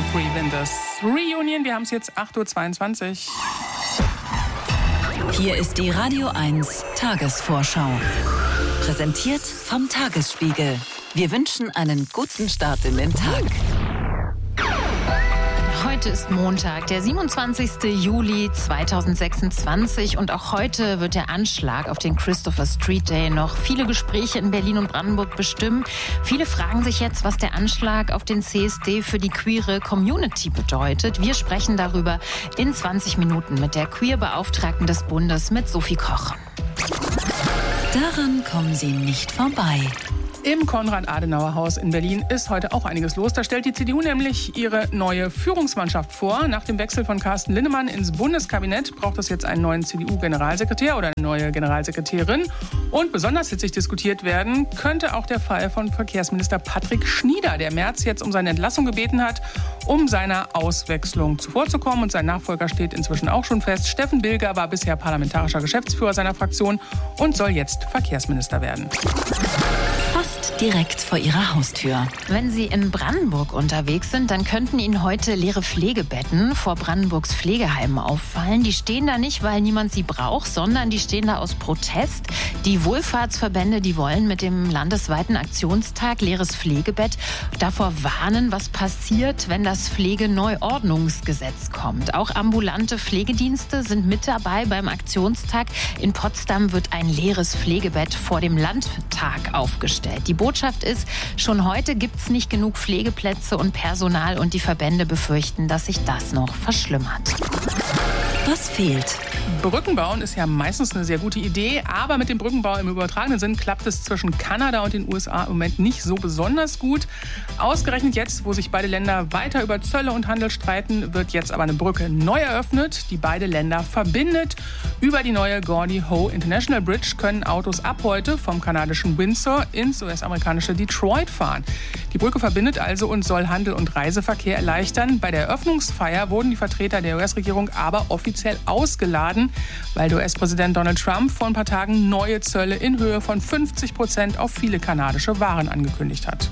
Winters Reunion. Wir haben es jetzt 8.22 Uhr. Hier ist die Radio 1 Tagesvorschau. Präsentiert vom Tagesspiegel. Wir wünschen einen guten Start in den Tag. Heute ist Montag, der 27. Juli 2026 und auch heute wird der Anschlag auf den Christopher Street Day noch viele Gespräche in Berlin und Brandenburg bestimmen. Viele fragen sich jetzt, was der Anschlag auf den CSD für die queere Community bedeutet. Wir sprechen darüber in 20 Minuten mit der Queer-Beauftragten des Bundes, mit Sophie Koch. Daran kommen Sie nicht vorbei. Im Konrad-Adenauer-Haus in Berlin ist heute auch einiges los. Da stellt die CDU nämlich ihre neue Führungsmannschaft vor. Nach dem Wechsel von Carsten Linnemann ins Bundeskabinett braucht es jetzt einen neuen CDU-Generalsekretär oder eine neue Generalsekretärin. Und besonders hitzig diskutiert werden könnte auch der Fall von Verkehrsminister Patrick Schnieder, der Merz jetzt um seine Entlassung gebeten hat, um seiner Auswechslung zuvorzukommen. Und sein Nachfolger steht inzwischen auch schon fest. Steffen Bilger war bisher parlamentarischer Geschäftsführer seiner Fraktion und soll jetzt Verkehrsminister werden. Fast direkt vor Ihrer Haustür. Wenn Sie in Brandenburg unterwegs sind, dann könnten Ihnen heute leere Pflegebetten vor Brandenburgs Pflegeheimen auffallen. Die stehen da nicht, weil niemand sie braucht, sondern die stehen da aus Protest. Die Wohlfahrtsverbände, die wollen mit dem landesweiten Aktionstag leeres Pflegebett davor warnen, was passiert, wenn das Pflegeneuordnungsgesetz kommt. Auch ambulante Pflegedienste sind mit dabei beim Aktionstag. In Potsdam wird ein leeres Pflegebett vor dem Landtag aufgestellt. Die Botschaft ist, schon heute gibt es nicht genug Pflegeplätze und Personal und die Verbände befürchten, dass sich das noch verschlimmert. Was fehlt? Brücken bauen ist ja meistens eine sehr gute Idee, aber mit dem Brückenbau im übertragenen Sinn klappt es zwischen Kanada und den USA im Moment nicht so besonders gut. Ausgerechnet jetzt, wo sich beide Länder weiter über Zölle und Handel streiten, wird jetzt aber eine Brücke neu eröffnet, die beide Länder verbindet. Über die neue Gordie Howe International Bridge können Autos ab heute vom kanadischen Windsor ins US-amerikanische Detroit fahren. Die Brücke verbindet also und soll Handel und Reiseverkehr erleichtern. Bei der Eröffnungsfeier wurden die Vertreter der US-Regierung aber offiziell ausgeladen, weil der US-Präsident Donald Trump vor ein paar Tagen neue Zölle in Höhe von 50% auf viele kanadische Waren angekündigt hat.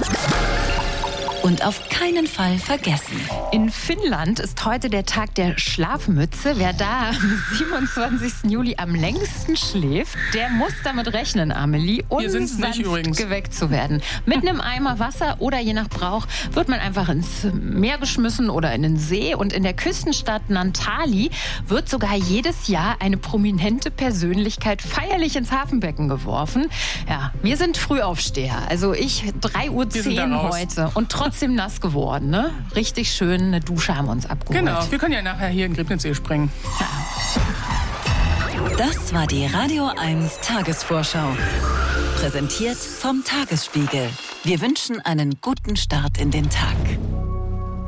Und auf keinen Fall vergessen. In Finnland ist heute der Tag der Schlafmütze. Wer da am 27. Juli am längsten schläft, der muss damit rechnen, Amelie, unsanft geweckt zu werden. Mit einem Eimer Wasser oder je nach Brauch wird man einfach ins Meer geschmissen oder in den See. Und in der Küstenstadt Naantali wird sogar jedes Jahr eine prominente Persönlichkeit feierlich ins Hafenbecken geworfen. Ja, wir sind Frühaufsteher. Also ich 3:10 Uhr heute und trotzdem nass geworden, ne? Richtig schön, eine Dusche haben wir uns abgeholt. Genau, wir können ja nachher hier in Griebnitzsee springen. Ja. Das war die Radio 1 Tagesvorschau. Präsentiert vom Tagesspiegel. Wir wünschen einen guten Start in den Tag.